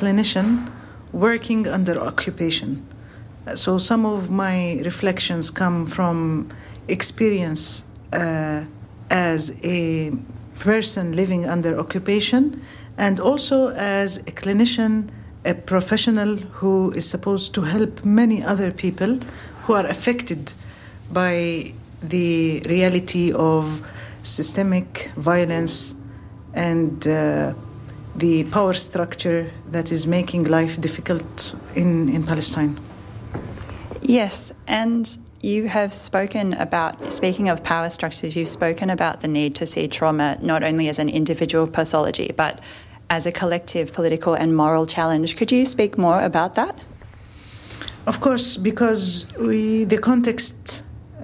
clinician working under occupation. So some of my reflections come from experience as a person living under occupation, and also as a clinician, a professional who is supposed to help many other people who are affected by the reality of systemic violence and the power structure that is making life difficult in Palestine. Yes, and you have speaking of power structures, you've spoken about the need to see trauma not only as an individual pathology, but as a collective political and moral challenge. Could you speak more about that? Of course, because the context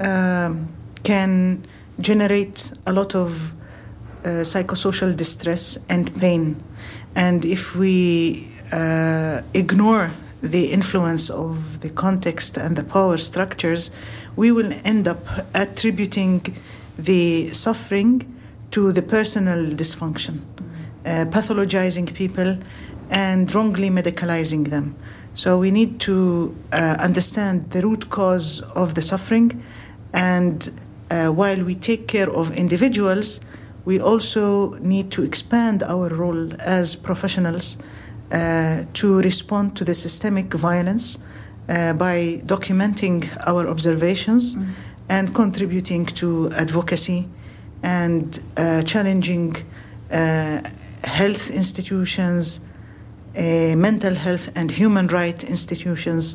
can generate a lot of psychosocial distress and pain. And if we ignore the influence of the context and the power structures, we will end up attributing the suffering to the personal dysfunction, pathologizing people and wrongly medicalizing them. So we need to understand the root cause of the suffering, and while we take care of individuals, we also need to expand our role as professionals to respond to the systemic violence by documenting our observations and contributing to advocacy and challenging health institutions, mental health and human rights institutions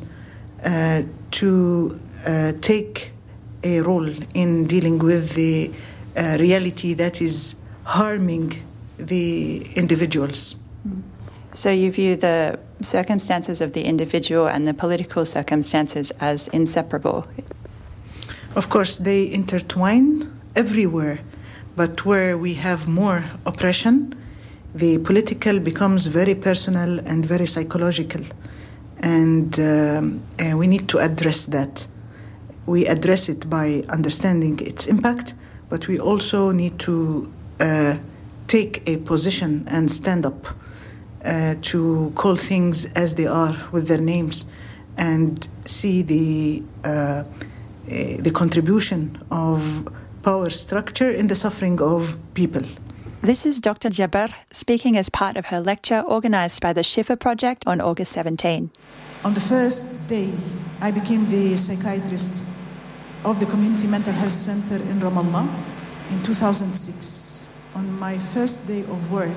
to take a role in dealing with the reality that is harming the individuals. So you view the circumstances of the individual and the political circumstances as inseparable? Of course, they intertwine everywhere, but where we have more oppression, the political becomes very personal and very psychological, and we need to address that. We address it by understanding its impact, but we also need to take a position and stand up to call things as they are with their names and see the contribution of power structure in the suffering of people. This is Dr. Jaber speaking as part of her lecture organised by the Shifa Project on August 17. On the first day, I became the psychiatrist of the Community Mental Health Center in Ramallah in 2006. On my first day of work,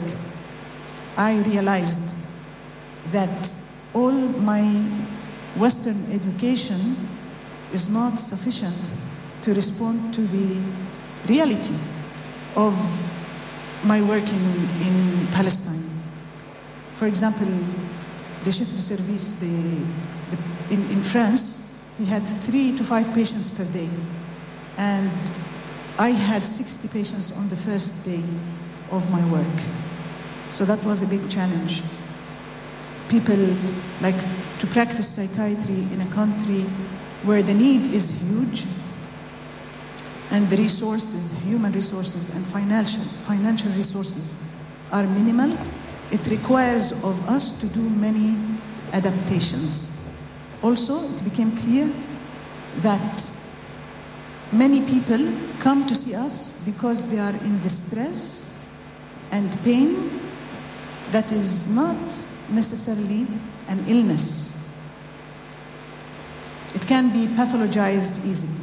I realized that all my Western education is not sufficient to respond to the reality of my work in Palestine. For example, the chef de service in France, he had 3 to 5 patients per day. And I had 60 patients on the first day of my work. So that was a big challenge. People like to practice psychiatry in a country where the need is huge and the resources, human resources and financial resources are minimal. It requires of us to do many adaptations. Also, it became clear that many people come to see us because they are in distress and pain that is not necessarily an illness. It can be pathologized easily.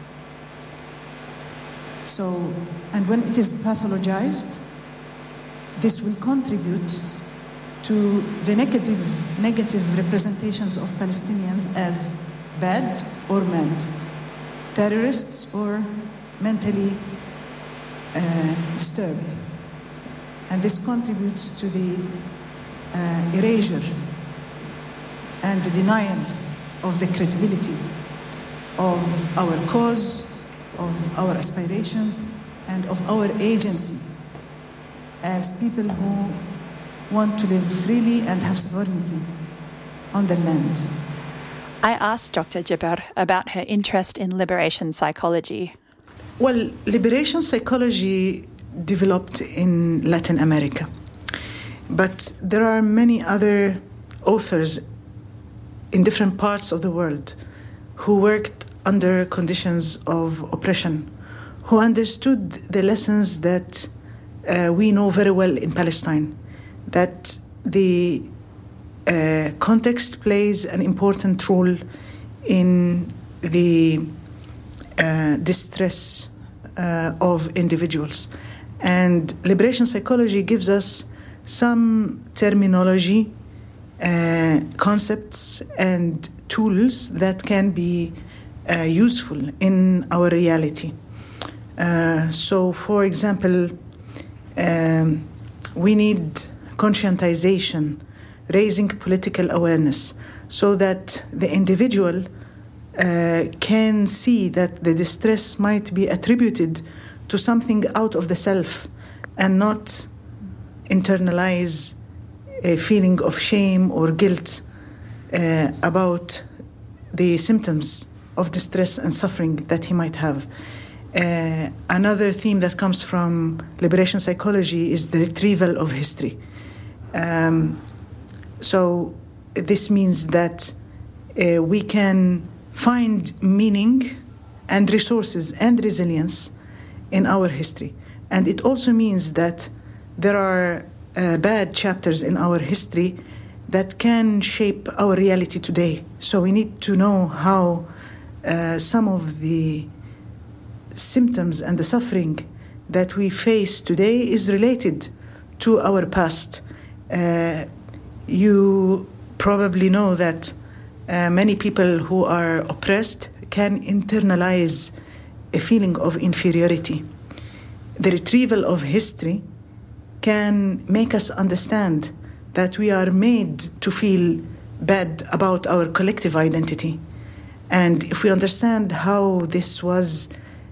So, and when it is pathologized, this will contribute to the negative representations of Palestinians as bad or mad, terrorists or mentally disturbed. And this contributes to the erasure and the denial of the credibility of our cause, of our aspirations, and of our agency as people who want to live freely and have sovereignty on the land. I asked Dr. Jaber about her interest in liberation psychology. Well, liberation psychology developed in Latin America, but there are many other authors in different parts of the world who worked under conditions of oppression, who understood the lessons that we know very well in Palestine, that the context plays an important role in the distress of individuals. And liberation psychology gives us some terminology, concepts, and tools that can be useful in our reality. So, for example, we need conscientization, raising political awareness, so that the individual can see that the distress might be attributed to something out of the self and not internalize a feeling of shame or guilt about the symptoms of distress and suffering that he might have. Another theme that comes from liberation psychology is the retrieval of history. So this means that we can find meaning and resources and resilience in our history. And it also means that there are bad chapters in our history that can shape our reality today. So we need to know how some of the symptoms and the suffering that we face today is related to our past. You probably know that many people who are oppressed can internalize a feeling of inferiority. The retrieval of history can make us understand that we are made to feel bad about our collective identity. And if we understand how this was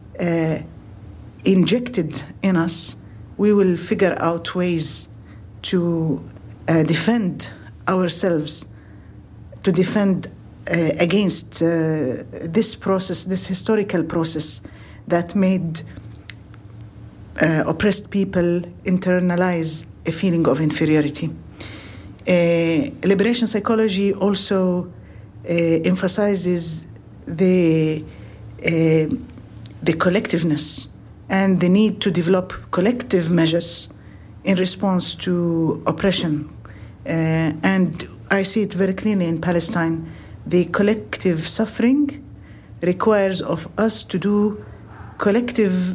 injected in us, we will figure out ways to defend ourselves, to defend against this process, this historical process that made oppressed people internalize a feeling of inferiority. Liberation psychology also emphasizes the collectiveness and the need to develop collective measures in response to oppression. And I see it very clearly in Palestine. The collective suffering requires of us to do collective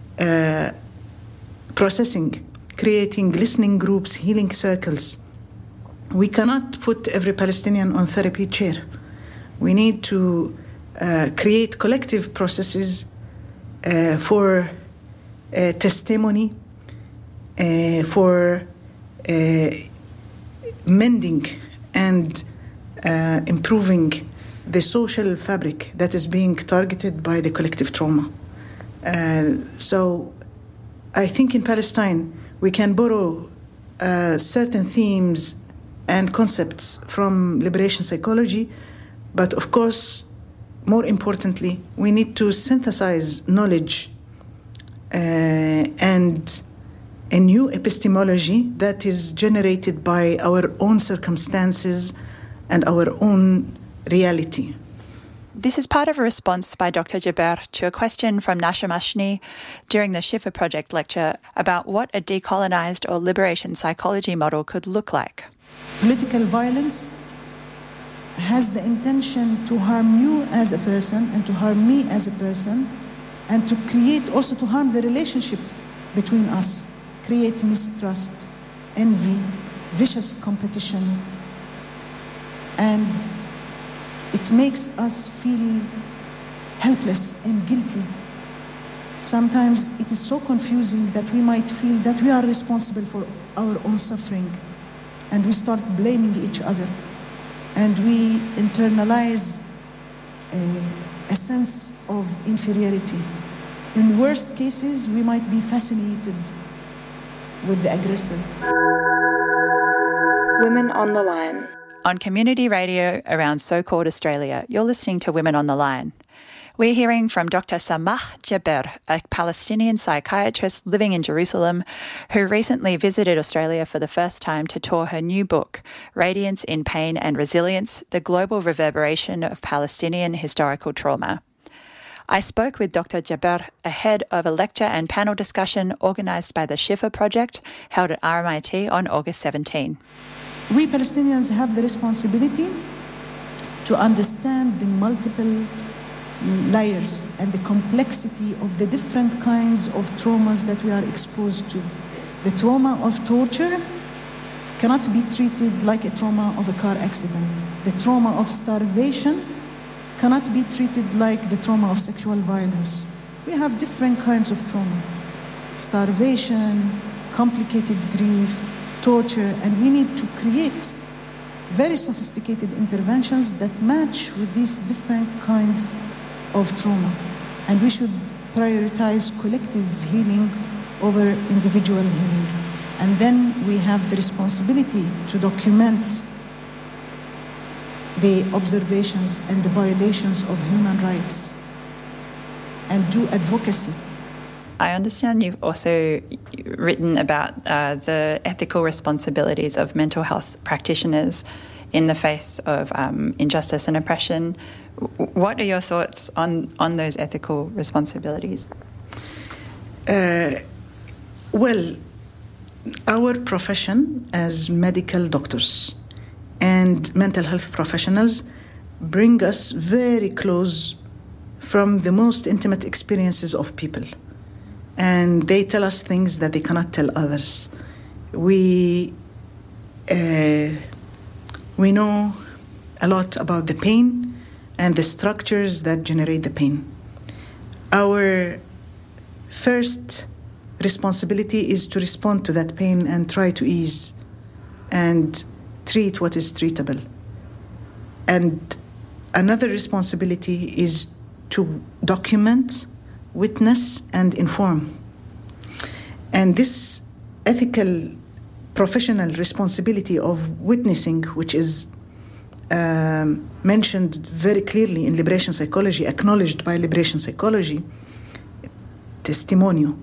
processing, creating listening groups, healing circles. We cannot put every Palestinian on therapy chair. We need to create collective processes for testimony, for mending and improving the social fabric that is being targeted by the collective trauma. So I think in Palestine we can borrow certain themes and concepts from liberation psychology, but of course, more importantly, we need to synthesize knowledge and a new epistemology that is generated by our own circumstances and our own reality. This is part of a response by Dr. Jaber to a question from Nasha Mashni during the Shifa Project lecture about what a decolonized or liberation psychology model could look like. Political violence has the intention to harm you as a person and to harm me as a person, and to create, also to harm the relationship between us, create mistrust, envy, vicious competition, and it makes us feel helpless and guilty. Sometimes it is so confusing that we might feel that we are responsible for our own suffering, and we start blaming each other, and we internalize a sense of inferiority. In worst cases, we might be fascinated with the aggressor. Women on the Line. On community radio around so-called Australia, you're listening to Women on the Line. We're hearing from Dr. Samah Jaber, a Palestinian psychiatrist living in Jerusalem who recently visited Australia for the first time to tour her new book, Radiance in Pain and Resilience, The Global Reverberation of Palestinian Historical Trauma. I spoke with Dr. Jaber ahead of a lecture and panel discussion organised by the Shifa Project held at RMIT on August 17. We Palestinians have the responsibility to understand the multiple layers and the complexity of the different kinds of traumas that we are exposed to. The trauma of torture cannot be treated like a trauma of a car accident. The trauma of starvation cannot be treated like the trauma of sexual violence. We have different kinds of trauma. Starvation, complicated grief, torture, and we need to create very sophisticated interventions that match with these different kinds of trauma. And we should prioritize collective healing over individual healing. And then we have the responsibility to document the observations and the violations of human rights and do advocacy. I understand you've also written about the ethical responsibilities of mental health practitioners in the face of injustice and oppression. What are your thoughts on those ethical responsibilities? Well, our profession as medical doctors and mental health professionals bring us very close from the most intimate experiences of people. And they tell us things that they cannot tell others. We know a lot about the pain and the structures that generate the pain. Our first responsibility is to respond to that pain and try to ease and treat what is treatable. And another responsibility is to document, witness, and inform. And this ethical professional responsibility of witnessing, which is mentioned very clearly in liberation psychology, acknowledged by liberation psychology, testimonio,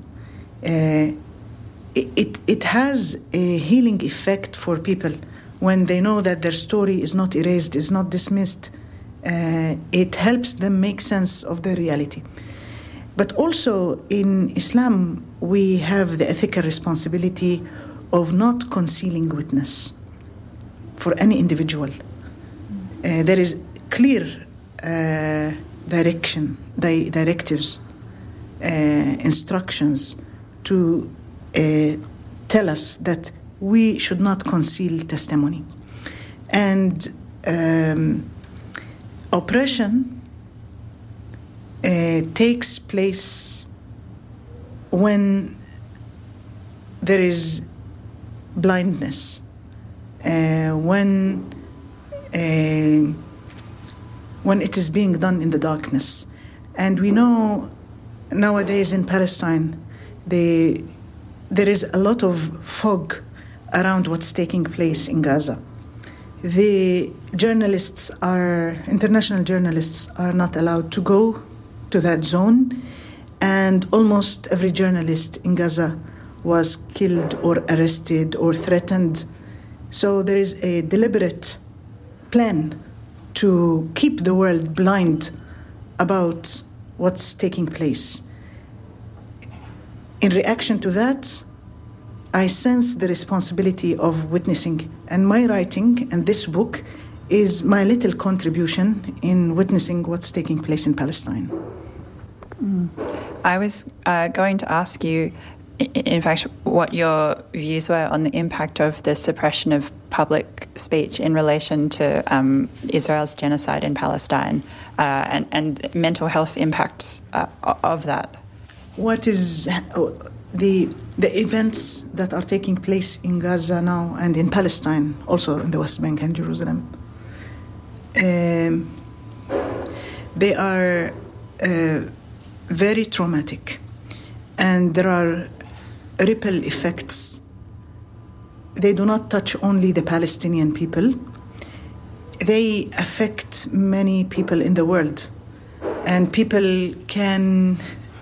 it has a healing effect for people when they know that their story is not erased, is not dismissed. It helps them make sense of their reality. But also in Islam, we have the ethical responsibility of not concealing witness for any individual. There is clear directives, instructions to tell us that we should not conceal testimony. And oppression takes place when there is blindness, when it is being done in the darkness. And we know nowadays in Palestine, there is a lot of fog around what's taking place in Gaza. The international journalists are not allowed to go to that zone, and almost every journalist in Gaza was killed or arrested or threatened. So there is a deliberate plan to keep the world blind about what's taking place. In reaction to that, I sense the responsibility of witnessing, and my writing and this book is my little contribution in witnessing what's taking place in Palestine. I was going to ask you, in fact, what your views were on the impact of the suppression of public speech in relation to Israel's genocide in Palestine and mental health impacts of that. What is the events that are taking place in Gaza now and in Palestine, also in the West Bank and Jerusalem? They are very traumatic, and there are ripple effects. They do not touch only the Palestinian people. They affect many people in the world. And people can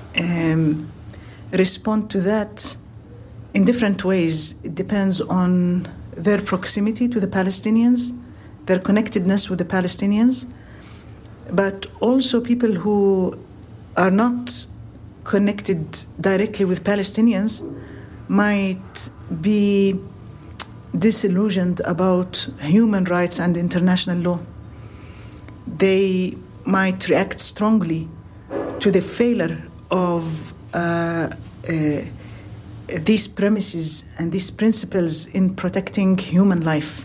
respond to that in different ways. It depends on their proximity to the Palestinians, their connectedness with the Palestinians, but also people who are not connected directly with Palestinians might be disillusioned about human rights and international law. They might react strongly to the failure of these premises and these principles in protecting human life.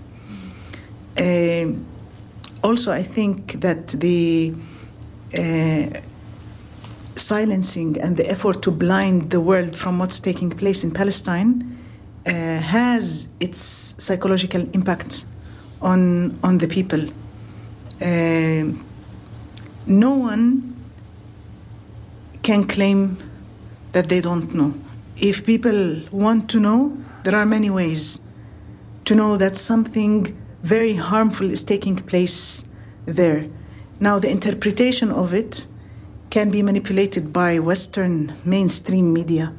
Also, I think that the silencing and the effort to blind the world from what's taking place in Palestine has its psychological impact on the people. No one can claim that they don't know. If people want to know, there are many ways to know that something very harmful is taking place there. Now, the interpretation of it can be manipulated by Western mainstream media.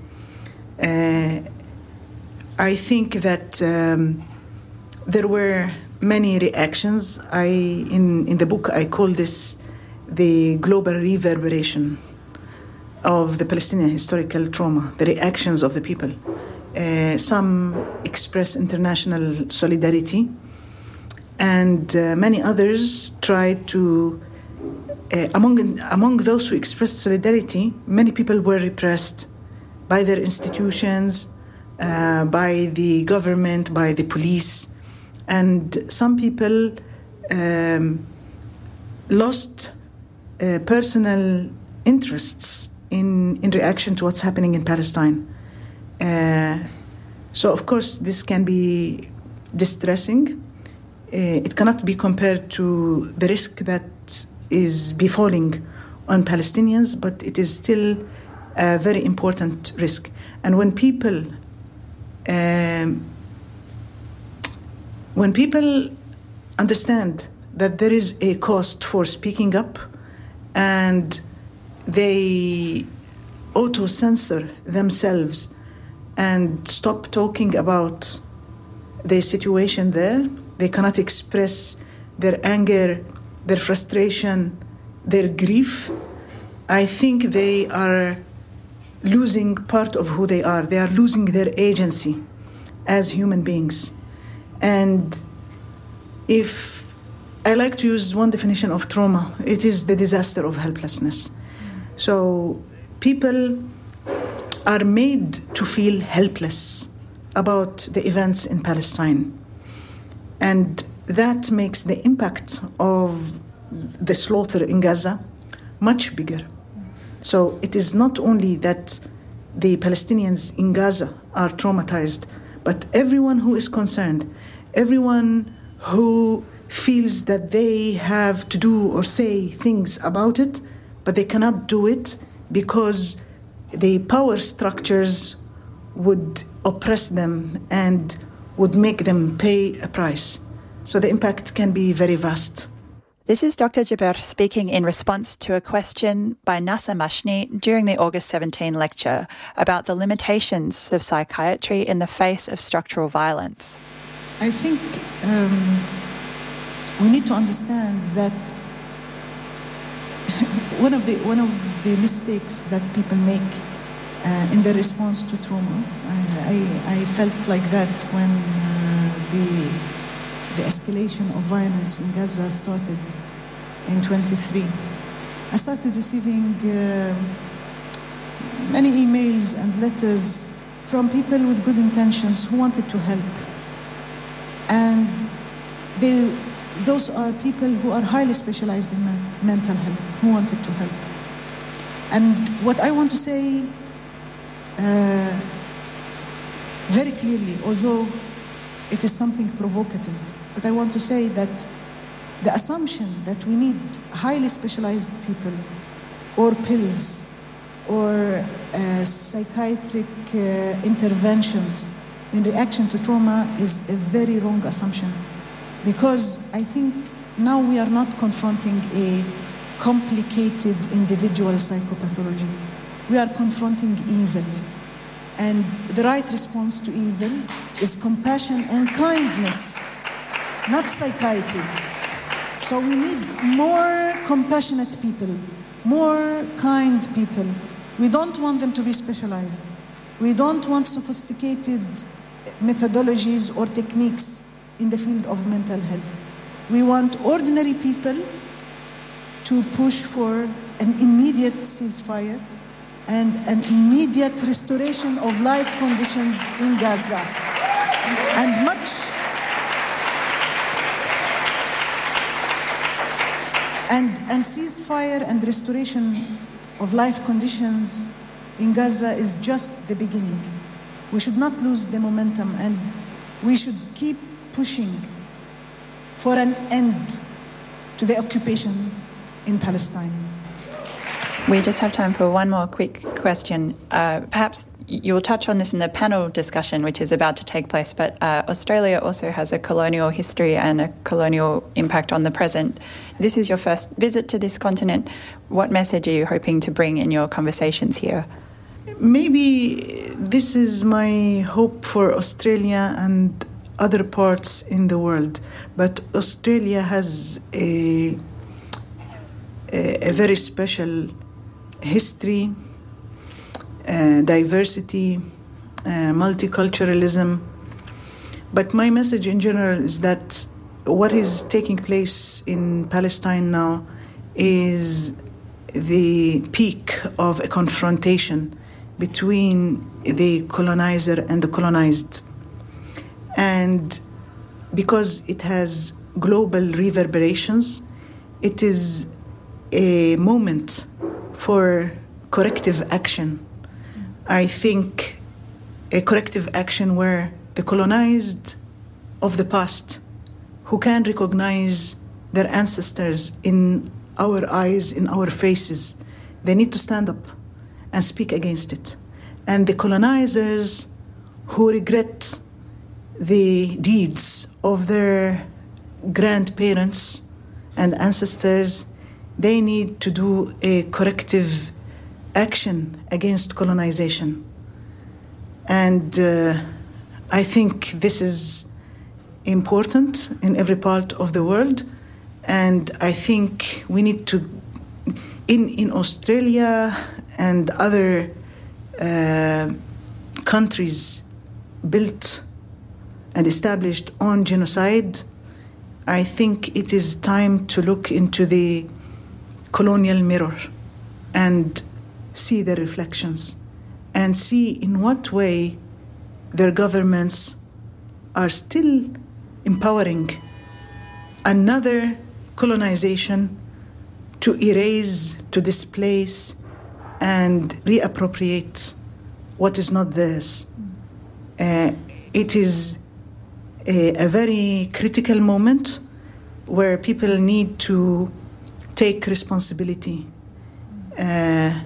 I think that there were many reactions. In the book, I call this the global reverberation of the Palestinian historical trauma, the reactions of the people. Some express international solidarity, and many others tried to, among those who expressed solidarity, many people were repressed by their institutions, by the government, by the police, and some people lost personal interests in reaction to what's happening in Palestine. So, of course, this can be distressing. It cannot be compared to the risk that is befalling on Palestinians, but it is still a very important risk. And when people understand that there is a cost for speaking up, and they auto-censor themselves and stop talking about the situation there, they cannot express their anger, their frustration, their grief, I think they are losing part of who they are. They are losing their agency as human beings. And if I like to use one definition of trauma, it is the disaster of helplessness. So people are made to feel helpless about the events in Palestine. And that makes the impact of the slaughter in Gaza much bigger. So it is not only that the Palestinians in Gaza are traumatized, but everyone who is concerned, everyone who feels that they have to do or say things about it, but they cannot do it because the power structures would oppress them and would make them pay a price. So the impact can be very vast. This is Dr. Jaber speaking in response to a question by Nasa Mashni during the August 17 lecture about the limitations of psychiatry in the face of structural violence. I think we need to understand that one of the mistakes that people make in their response to trauma, I felt like that when the escalation of violence in Gaza started in 23. I started receiving many emails and letters from people with good intentions who wanted to help. And those are people who are highly specialized in mental health, who wanted to help. And what I want to say very clearly, although it is something provocative, but I want to say that the assumption that we need highly specialized people or pills or psychiatric interventions in reaction to trauma is a very wrong assumption, because I think now we are not confronting a complicated individual psychopathology. We are confronting evil. And the right response to evil is compassion and kindness, not psychiatry. So we need more compassionate people, more kind people. We don't want them to be specialized. We don't want sophisticated methodologies or techniques in the field of mental health. We want ordinary people to push for an immediate ceasefire and an immediate restoration of life conditions in Gaza. And ceasefire and restoration of life conditions in Gaza is just the beginning. We should not lose the momentum, and we should keep pushing for an end to the occupation in Palestine. We just have time for one more quick question. Perhaps you'll touch on this in the panel discussion, which is about to take place, but Australia also has a colonial history and a colonial impact on the present. This is your first visit to this continent. What message are you hoping to bring in your conversations here? Maybe this is my hope for Australia and other parts in the world, but Australia has a very special history, diversity, multiculturalism. But my message in general is that what is taking place in Palestine now is the peak of a confrontation between the colonizer and the colonized. And because it has global reverberations, it is a moment for corrective action. I think a corrective action where the colonized of the past, who can recognize their ancestors in our eyes, in our faces, they need to stand up and speak against it. And the colonizers who regret the deeds of their grandparents and ancestors, they need to do a corrective action against colonization. And I think this is important in every part of the world. And I think we need to, in Australia and other countries built and established on genocide, I think it is time to look into the colonial mirror and see the reflections and see in what way their governments are still empowering another colonization to erase, to displace, and reappropriate what is not theirs. It is a very critical moment where people need to take responsibility. There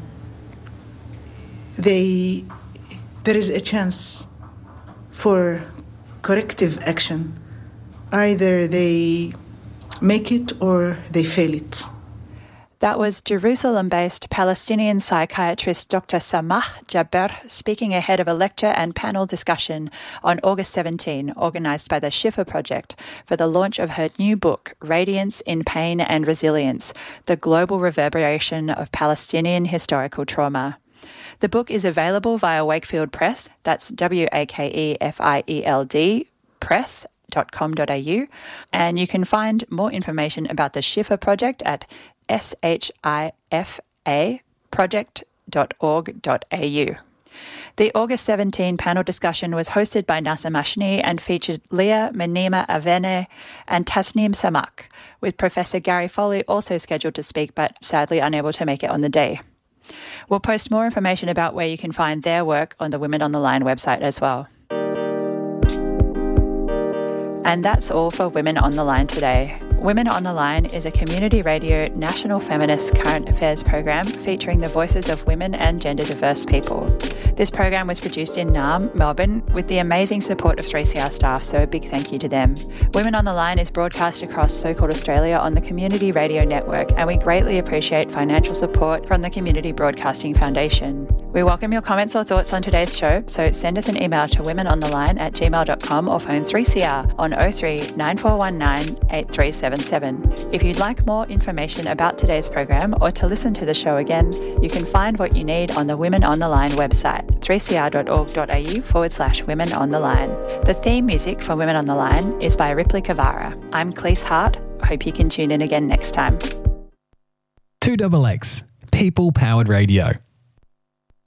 is a chance for corrective action. Either they make it or they fail it. That was Jerusalem-based Palestinian psychiatrist Dr. Samah Jaber speaking ahead of a lecture and panel discussion on August 17, organised by the Shifa Project for the launch of her new book, Radiance in Pain and Resilience, The Global Reverberation of Palestinian Historical Trauma. The book is available via Wakefield Press, that's WAKEFIELD press.com.au, and you can find more information about the Shifa Project at shifaproject.org.au. The August 17 panel discussion was hosted by Nasa Mashni and featured Leah Menima Avene and Tasneem Samak, with Professor Gary Foley also scheduled to speak but sadly unable to make it on the day. We'll post more information about where you can find their work on the Women on the Line website as well. And that's all for Women on the Line today. Women on the Line is a community radio national feminist current affairs program featuring the voices of women and gender diverse people. This program was produced in Naarm, Melbourne, with the amazing support of 3CR staff, so a big thank you to them. Women on the Line is broadcast across so-called Australia on the Community Radio Network, and we greatly appreciate financial support from the Community Broadcasting Foundation. We welcome your comments or thoughts on today's show, so send us an email to womenontheline@gmail.com or phone 3CR on 03 9419 8377. If you'd like more information about today's program or to listen to the show again, you can find what you need on the Women on the Line website, 3cr.org.au/Women on the Line. The theme music for Women on the Line is by Ripley Kavara. I'm Cleese Hart. Hope you can tune in again next time. 2XX, People Powered Radio.